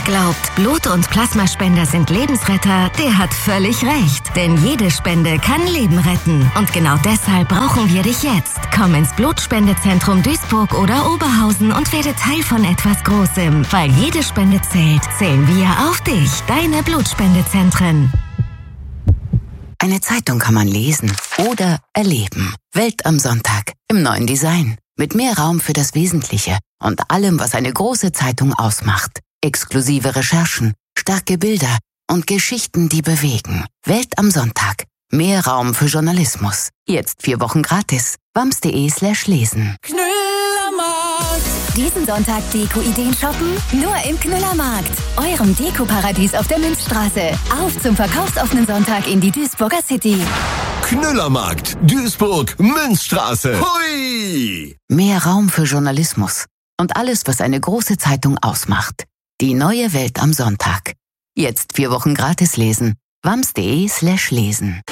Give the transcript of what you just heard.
glaubt, Blut- und Plasmaspender sind Lebensretter, der hat völlig recht. Denn jede Spende kann Leben retten. Und genau deshalb brauchen wir dich jetzt. Komm ins Blutspendezentrum Duisburg oder Oberhausen und werde Teil von etwas Großem. Weil jede Spende zählt, zählen wir auf dich. Deine Blutspendezentren. Eine Zeitung kann man lesen oder erleben. Welt am Sonntag im neuen Design. Mit mehr Raum für das Wesentliche und allem, was eine große Zeitung ausmacht. Exklusive Recherchen, starke Bilder und Geschichten, die bewegen. Welt am Sonntag. Mehr Raum für Journalismus. Jetzt 4 Wochen gratis. wams.de/lesen. Knüllermarkt. Diesen Sonntag Deko-Ideen shoppen? Nur im Knüllermarkt. Eurem Deko-Paradies auf der Münzstraße. Auf zum verkaufsoffenen Sonntag in die Duisburger City. Knüllermarkt, Duisburg, Münzstraße. Hui! Mehr Raum für Journalismus und alles, was eine große Zeitung ausmacht. Die neue Welt am Sonntag. Jetzt 4 Wochen gratis lesen. wams.de/lesen.